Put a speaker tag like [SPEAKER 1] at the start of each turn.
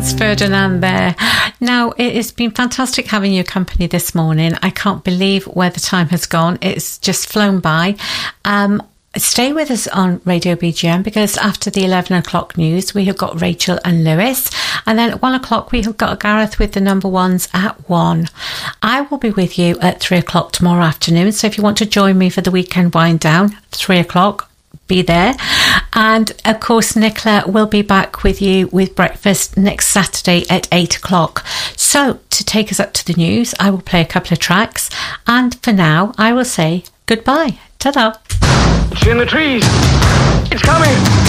[SPEAKER 1] Franz Ferdinand there. Now, it has been fantastic having your company this morning. I can't believe where the time has gone. It's just flown by. Stay with us on Radio BGM, because after the 11 o'clock news, we have got Rachel and Lewis. And then at 1 o'clock, we have got Gareth with the number ones at 1. I will be with you at 3 o'clock tomorrow afternoon. So if you want to join me for the weekend wind down, 3 o'clock, be there. And of course, Nicola will be back with you with breakfast next Saturday at 8 o'clock. So to take us up to the news, I will play a couple of tracks. And for now, I will say goodbye. Ta-da.
[SPEAKER 2] It's in the trees. It's coming.